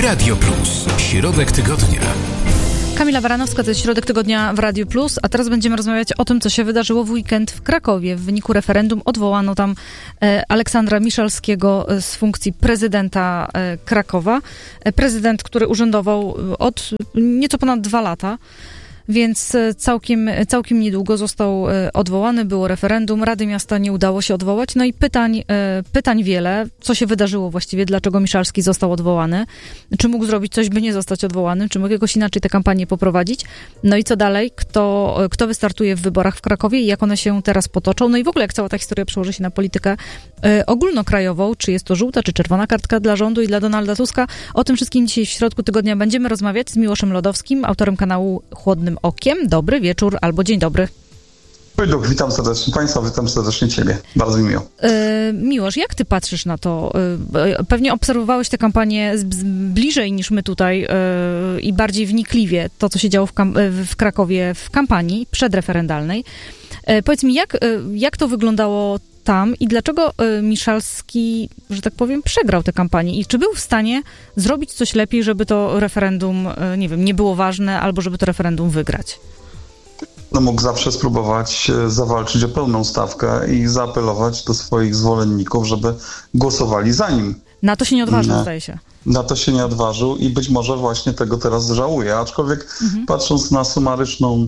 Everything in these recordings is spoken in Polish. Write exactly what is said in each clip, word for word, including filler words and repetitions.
Radio Plus. Środek tygodnia. Kamila Baranowska, to jest Środek Tygodnia w Radiu Plus, a teraz będziemy rozmawiać o tym, co się wydarzyło w weekend w Krakowie. W wyniku referendum odwołano tam e, Aleksandra Miszalskiego z funkcji prezydenta e, Krakowa. E, prezydent, który urzędował od nieco ponad dwa lata. Więc całkiem, całkiem niedługo został odwołany, było referendum, Rady Miasta nie udało się odwołać, no i pytań, pytań wiele, co się wydarzyło właściwie, dlaczego Miszalski został odwołany, czy mógł zrobić coś, by nie zostać odwołanym, czy mógł jakoś inaczej tę kampanię poprowadzić, no i co dalej, kto, kto wystartuje w wyborach w Krakowie i jak one się teraz potoczą, no i w ogóle jak cała ta historia przełoży się na politykę ogólnokrajową, czy jest to żółta, czy czerwona kartka dla rządu i dla Donalda Tuska, o tym wszystkim dzisiaj w Środku Tygodnia będziemy rozmawiać z Miłoszem Lodowskim, autorem kanału Chłodnym Okiem. Dobry wieczór albo dzień dobry. Witam, witam serdecznie Państwa, witam serdecznie Ciebie. Bardzo mi miło. Yy, Miłosz, jak Ty patrzysz na to? Yy, pewnie obserwowałeś tę kampanię z, z, bliżej niż my tutaj yy, i bardziej wnikliwie, to co się działo w, kam- w Krakowie w kampanii przedreferendalnej. Yy, powiedz mi, jak, yy, jak to wyglądało tam i dlaczego yy, Miszalski, że tak powiem, przegrał tę kampanię i czy był w stanie zrobić coś lepiej, żeby to referendum, yy, nie wiem, nie było ważne, albo żeby to referendum wygrać? No mógł zawsze spróbować zawalczyć o pełną stawkę i zaapelować do swoich zwolenników, żeby głosowali za nim. Na to się nie odważył, zdaje się. Na to się nie odważył i być może właśnie tego teraz żałuje. Aczkolwiek mhm. patrząc na sumaryczną,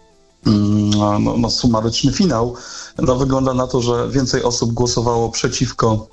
no, no, sumaryczny finał, no, wygląda na to, że więcej osób głosowało przeciwko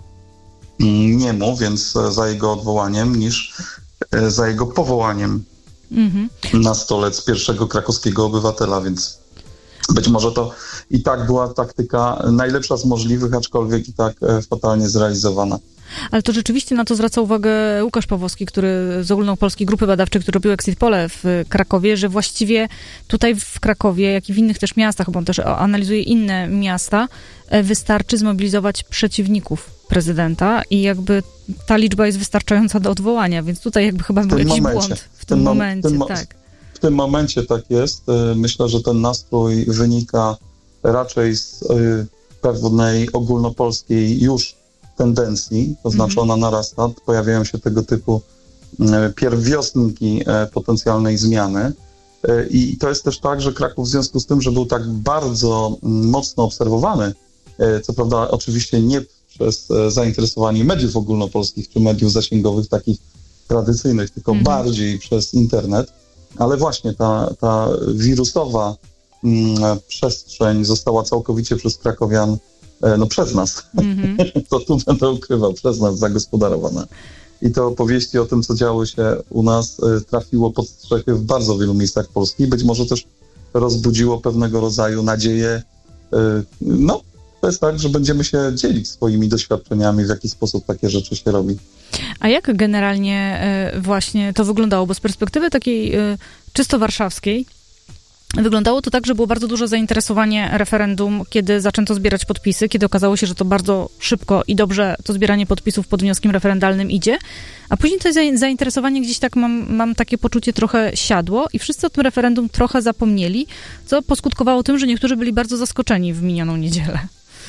niemu, więc za jego odwołaniem, niż za jego powołaniem mhm. na stolec pierwszego krakowskiego obywatela, więc być może to i tak była taktyka najlepsza z możliwych, aczkolwiek i tak fatalnie zrealizowana. Ale to rzeczywiście na to zwraca uwagę Łukasz Pawłowski, który z Ogólnopolskiej Grupy Badawczej, który robił exit pole w Krakowie, że właściwie tutaj w Krakowie, jak i w innych też miastach, bo on też analizuje inne miasta, wystarczy zmobilizować przeciwników prezydenta i jakby ta liczba jest wystarczająca do odwołania, więc tutaj jakby chyba był jakiś momencie, błąd w, w tym, tym momencie. Tym, tak. W tym momencie tak jest. Myślę, że ten nastrój wynika raczej z y, pewnej ogólnopolskiej już tendencji, to znaczy mm-hmm. ona narasta, pojawiają się tego typu y, pierwiostniki y, potencjalnej zmiany. Y, I to jest też tak, że Kraków w związku z tym, że był tak bardzo y, mocno obserwowany, y, co prawda oczywiście nie przez y, zainteresowanie mediów ogólnopolskich czy mediów zasięgowych takich tradycyjnych, tylko mm-hmm. bardziej przez internet, ale właśnie ta, ta wirusowa mm, przestrzeń została całkowicie przez krakowian, e, no przez nas, mm-hmm. to tu będę ukrywał, przez nas zagospodarowana. I te opowieści o tym, co działo się u nas, e, trafiło pod strzechy w bardzo wielu miejscach Polski. Być może też rozbudziło pewnego rodzaju nadzieję. E, no, to jest tak, że będziemy się dzielić swoimi doświadczeniami, w jaki sposób takie rzeczy się robi. A jak generalnie właśnie to wyglądało? Bo z perspektywy takiej czysto warszawskiej wyglądało to tak, że było bardzo duże zainteresowanie referendum, kiedy zaczęto zbierać podpisy, kiedy okazało się, że to bardzo szybko i dobrze to zbieranie podpisów pod wnioskiem referendalnym idzie, a później to zainteresowanie gdzieś tak, mam, mam takie poczucie, trochę siadło i wszyscy o tym referendum trochę zapomnieli, co poskutkowało tym, że niektórzy byli bardzo zaskoczeni w minioną niedzielę.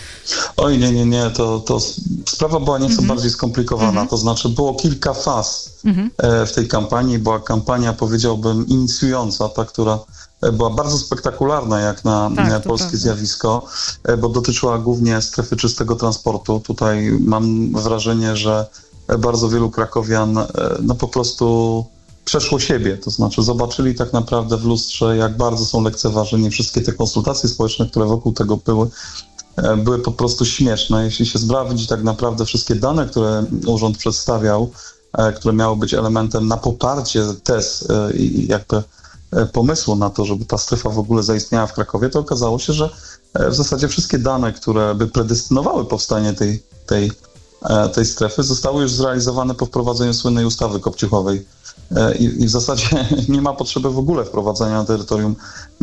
Oj, nie, nie, nie, to, to sprawa była nieco mm-hmm. bardziej skomplikowana, mm-hmm. to znaczy było kilka faz mm-hmm. w tej kampanii, była kampania, powiedziałbym, inicjująca, ta, która była bardzo spektakularna jak na tak, polskie prawda. zjawisko, bo dotyczyła głównie strefy czystego transportu. Tutaj mam wrażenie, że bardzo wielu krakowian no po prostu przeszło siebie, to znaczy zobaczyli tak naprawdę w lustrze, jak bardzo są lekceważeni wszystkie te konsultacje społeczne, które wokół tego były, były po prostu śmieszne. Jeśli się sprawdzi tak naprawdę wszystkie dane, które urząd przedstawiał, które miały być elementem na poparcie tez i jakby pomysłu na to, żeby ta strefa w ogóle zaistniała w Krakowie, to okazało się, że w zasadzie wszystkie dane, które by predestynowały powstanie tej, tej, tej strefy, zostały już zrealizowane po wprowadzeniu słynnej ustawy kopciuchowej. I, I w zasadzie nie ma potrzeby w ogóle wprowadzania na terytorium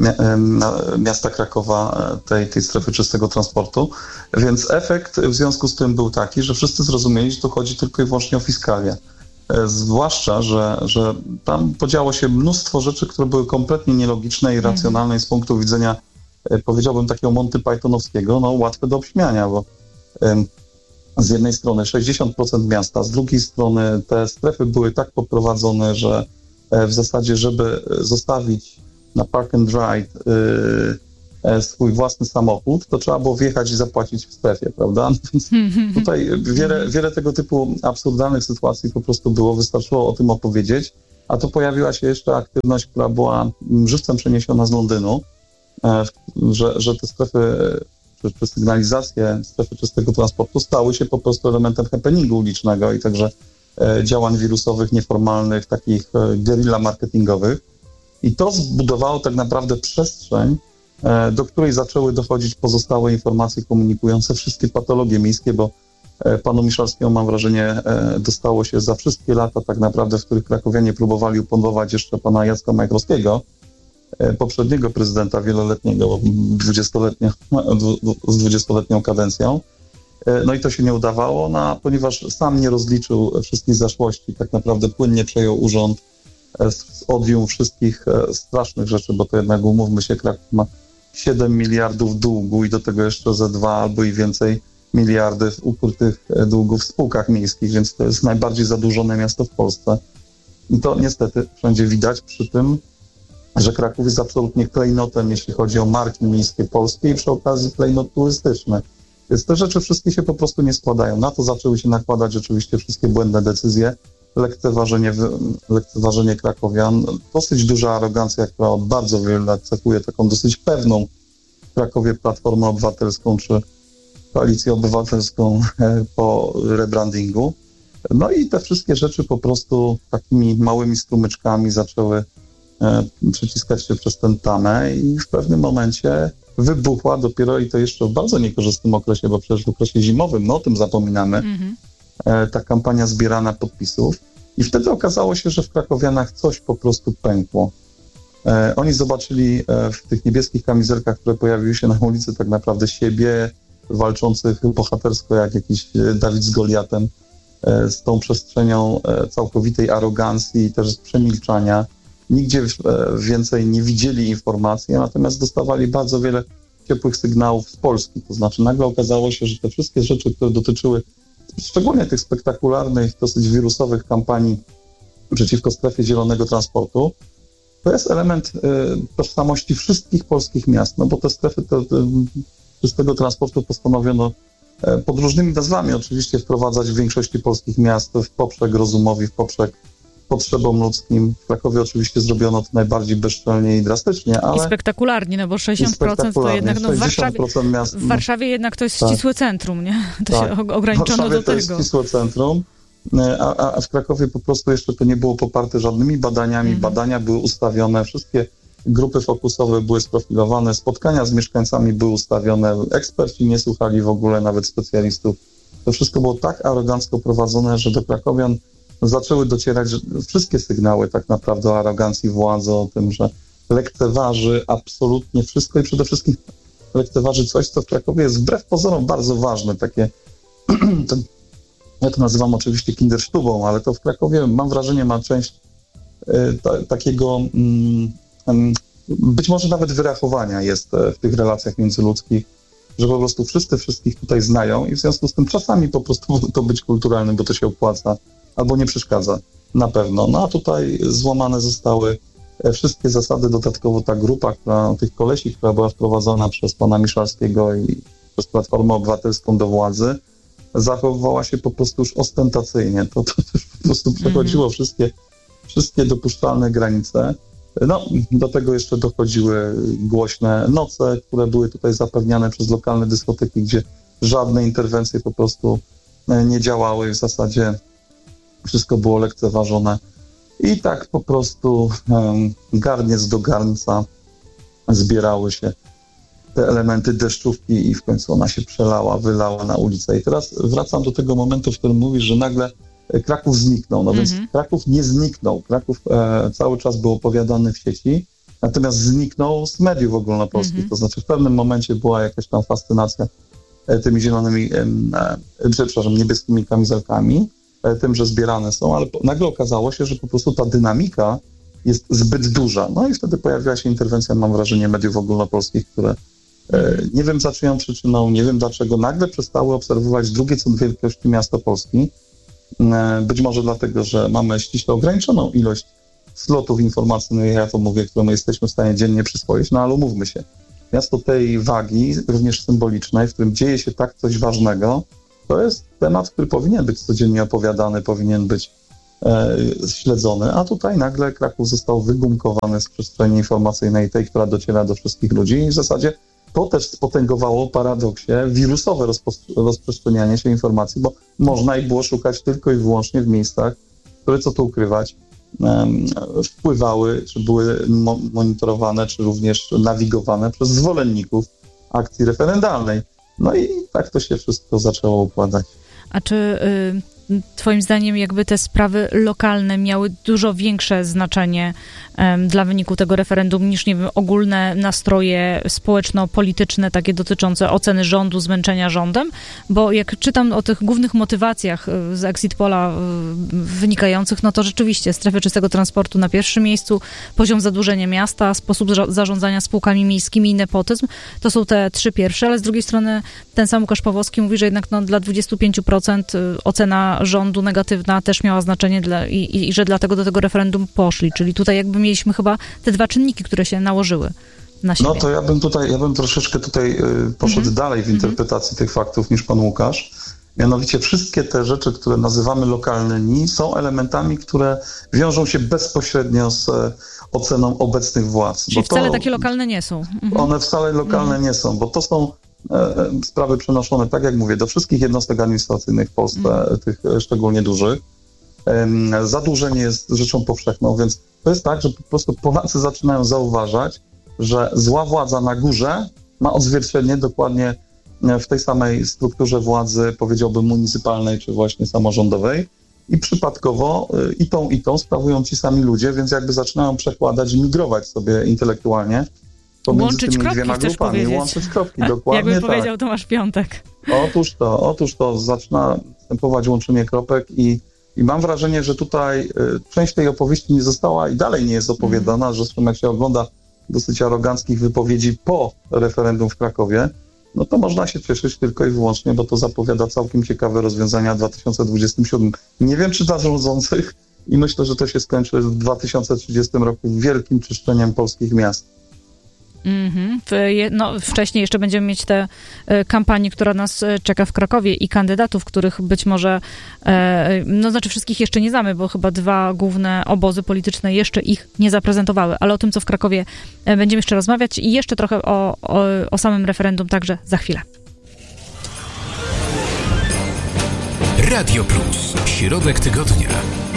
miasta Krakowa tej, tej strefy czystego transportu, więc efekt w związku z tym był taki, że wszyscy zrozumieli, że tu chodzi tylko i wyłącznie o fiskalię. Zwłaszcza, że, że tam podziało się mnóstwo rzeczy, które były kompletnie nielogiczne i racjonalne mm. z punktu widzenia, powiedziałbym, takiego Monty Pythonowskiego, no łatwe do obśmiania, bo z jednej strony sześćdziesiąt procent miasta, z drugiej strony te strefy były tak poprowadzone, że w zasadzie, żeby zostawić na park and ride yy, swój własny samochód, to trzeba było wjechać i zapłacić w strefie, prawda? Więc tutaj wiele, wiele tego typu absurdalnych sytuacji po prostu było, wystarczyło o tym opowiedzieć, a to pojawiła się jeszcze aktywność, która była żywcem przeniesiona z Londynu, że, że te strefy, czy, czy sygnalizacje strefy czystego transportu stały się po prostu elementem happeningu ulicznego i także działań wirusowych, nieformalnych, takich guerilla marketingowych. I to zbudowało tak naprawdę przestrzeń, do której zaczęły dochodzić pozostałe informacje komunikujące wszystkie patologie miejskie, bo panu Miszalskiemu, mam wrażenie, dostało się za wszystkie lata tak naprawdę, w których krakowianie próbowali upodobać jeszcze pana Jacka Majchrowskiego, poprzedniego prezydenta wieloletniego, dwudziestoletniego, z dwudziestoletnią kadencją. No i to się nie udawało, no, ponieważ sam nie rozliczył wszystkich zaszłości, tak naprawdę płynnie przejął urząd, odjął wszystkich strasznych rzeczy, bo to jednak, umówmy się, Kraków ma siedem miliardów długu i do tego jeszcze ze dwa albo i więcej miliardy ukrytych długów w spółkach miejskich, więc to jest najbardziej zadłużone miasto w Polsce. I to niestety wszędzie widać przy tym, że Kraków jest absolutnie klejnotem, jeśli chodzi o marki miejskie polskie i przy okazji klejnot turystyczny. Więc te rzeczy wszystkie się po prostu nie składają. Na to zaczęły się nakładać rzeczywiście wszystkie błędne decyzje, lekceważenie, lekceważenie krakowian, dosyć duża arogancja, która od bardzo wielu lat cechuje taką dosyć pewną w Krakowie Platformę Obywatelską czy Koalicję Obywatelską po rebrandingu. No i te wszystkie rzeczy po prostu takimi małymi strumyczkami zaczęły e, przyciskać się przez tę tamę i w pewnym momencie wybuchła dopiero, i to jeszcze w bardzo niekorzystnym okresie, bo przecież w okresie zimowym, no o tym zapominamy, mm-hmm. e, ta kampania zbierania podpisów. I wtedy okazało się, że w krakowianach coś po prostu pękło. E, oni zobaczyli e, w tych niebieskich kamizelkach, które pojawiły się na ulicy, tak naprawdę siebie walczących bohatersko jak jakiś Dawid z Goliatem, e, z tą przestrzenią e, całkowitej arogancji i też przemilczania. Nigdzie e, więcej nie widzieli informacji, natomiast dostawali bardzo wiele ciepłych sygnałów z Polski. To znaczy nagle okazało się, że te wszystkie rzeczy, które dotyczyły szczególnie tych spektakularnych, dosyć wirusowych kampanii przeciwko strefie zielonego transportu, to jest element y, tożsamości wszystkich polskich miast, no bo te strefy to, to, czystego transportu postanowiono y, pod różnymi nazwami oczywiście wprowadzać w większości polskich miast w poprzek rozumowi, w poprzek potrzebom ludzkim. W Krakowie oczywiście zrobiono to najbardziej bezczelnie i drastycznie, ale... I spektakularnie, no bo sześćdziesiąt procent to jednak, no w Warszawie, miast, w Warszawie jednak to jest tak. ścisłe centrum, nie? To tak. się ograniczono do tego. to jest ścisłe centrum, a, a w Krakowie po prostu jeszcze to nie było poparte żadnymi badaniami. Mhm. Badania były ustawione, wszystkie grupy fokusowe były sprofilowane, spotkania z mieszkańcami były ustawione, eksperci nie słuchali w ogóle nawet specjalistów. To wszystko było tak arogancko prowadzone, że do krakowian zaczęły docierać wszystkie sygnały tak naprawdę o arogancji władzy, o tym, że lekceważy absolutnie wszystko i przede wszystkim lekceważy coś, co w Krakowie jest wbrew pozorom bardzo ważne, takie, to, ja to nazywam oczywiście kindersztubą, ale to w Krakowie, mam wrażenie, ma część y, ta, takiego y, być może nawet wyrachowania jest w tych relacjach międzyludzkich, że po prostu wszyscy wszystkich tutaj znają i w związku z tym czasami po prostu to być kulturalnym, bo to się opłaca, albo nie przeszkadza, na pewno. No a tutaj złamane zostały wszystkie zasady, dodatkowo ta grupa, która, tych kolesi, która była wprowadzona przez pana Miszalskiego i przez Platformę Obywatelską do władzy, zachowywała się po prostu już ostentacyjnie. To, to już po prostu przechodziło mm. wszystkie, wszystkie dopuszczalne granice. No, do tego jeszcze dochodziły głośne noce, które były tutaj zapewniane przez lokalne dyskoteki, gdzie żadne interwencje po prostu nie działały. W zasadzie wszystko było lekceważone. I tak po prostu um, garniec do garnca zbierały się te elementy deszczówki i w końcu ona się przelała, wylała na ulicę. I teraz wracam do tego momentu, w którym mówisz, że nagle Kraków zniknął. No mm-hmm. więc Kraków nie zniknął. Kraków e, cały czas był opowiadany w sieci, natomiast zniknął z mediów ogólnopolskich. Mm-hmm. To znaczy w pewnym momencie była jakaś tam fascynacja e, tymi zielonymi, e, e, przepraszam, niebieskimi kamizelkami, e, tym, że zbierane są, ale po, nagle okazało się, że po prostu ta dynamika jest zbyt duża. No i wtedy pojawiła się interwencja, mam wrażenie, mediów ogólnopolskich, które Nie wiem za czyją przyczyną, nie wiem dlaczego nagle przestały obserwować drugie co do wielkości miasto Polski. Być może dlatego, że mamy ściśle ograniczoną ilość slotów informacyjnych, ja to mówię, które my jesteśmy w stanie dziennie przyswoić, no ale umówmy się. Miasto tej wagi, również symbolicznej, w którym dzieje się tak coś ważnego, to jest temat, który powinien być codziennie opowiadany, powinien być e, śledzony, a tutaj nagle Kraków został wygumkowany z przestrzeni informacyjnej, tej, która dociera do wszystkich ludzi i w zasadzie to też spotęgowało paradoksie wirusowe rozpo- rozprzestrzenianie się informacji, bo można i było szukać tylko i wyłącznie w miejscach, które, co tu ukrywać, um, wpływały, czy były mo- monitorowane, czy również nawigowane przez zwolenników akcji referendalnej. No i tak to się wszystko zaczęło układać. A czy y, twoim zdaniem jakby te sprawy lokalne miały dużo większe znaczenie um, dla wyniku tego referendum niż, nie wiem, ogólne nastroje społeczno-polityczne, takie dotyczące oceny rządu, zmęczenia rządem? Bo jak czytam o tych głównych motywacjach z exit polla wynikających, no to rzeczywiście strefy czystego transportu na pierwszym miejscu, poziom zadłużenia miasta, sposób zarządzania spółkami miejskimi i nepotyzm, to są te trzy pierwsze, ale z drugiej strony ten sam Łukasz Pawłowski mówi, że jednak no, dla dwadzieścia pięć procent ocena rządu negatywna też miała znaczenie dla, i, i, i że dlatego do tego referendum poszli. Czyli tutaj jakby mieliśmy chyba te dwa czynniki, które się nałożyły na siebie. No to ja bym tutaj, ja bym troszeczkę tutaj y, poszedł mm-hmm. dalej w interpretacji mm-hmm. tych faktów niż pan Łukasz. Mianowicie wszystkie te rzeczy, które nazywamy lokalnymi, są elementami, które wiążą się bezpośrednio z e, oceną obecnych władz. Czyli bo wcale to, takie lokalne nie są. Mm-hmm. One wcale lokalne mm-hmm. nie są, bo to są e, sprawy przenoszone, tak jak mówię, do wszystkich jednostek administracyjnych w Polsce, mm-hmm. tych e, szczególnie dużych. E, zadłużenie jest rzeczą powszechną, więc to jest tak, że po prostu Polacy zaczynają zauważać, że zła władza na górze ma odzwierciedlenie dokładnie w tej samej strukturze władzy, powiedziałbym, municypalnej czy właśnie samorządowej i przypadkowo i tą, i tą sprawują ci sami ludzie, więc jakby zaczynają przekładać, migrować sobie intelektualnie pomiędzy łączyć tymi kropki, dwiema grupami. Łączyć kropki, dokładnie jakby tak. powiedział Tomasz Piątek. Otóż to, otóż to zaczyna następować łączenie kropek i, i mam wrażenie, że tutaj y, część tej opowieści nie została i dalej nie jest opowiadana, mm. że zresztą jak się ogląda dosyć aroganckich wypowiedzi po referendum w Krakowie, no to można się cieszyć tylko i wyłącznie, bo to zapowiada całkiem ciekawe rozwiązania w dwa tysiące dwudziestym siódmym. Nie wiem, czy dla rządzących i myślę, że to się skończy w dwa tysiące trzydziestym roku wielkim czyszczeniem polskich miast. Mm-hmm. No, wcześniej jeszcze będziemy mieć tę kampanię, która nas czeka w Krakowie i kandydatów, których być może, no znaczy wszystkich jeszcze nie znamy, bo chyba dwa główne obozy polityczne jeszcze ich nie zaprezentowały, ale o tym, co w Krakowie będziemy jeszcze rozmawiać i jeszcze trochę o, o, o samym referendum także za chwilę. Radio Plus. Środek tygodnia.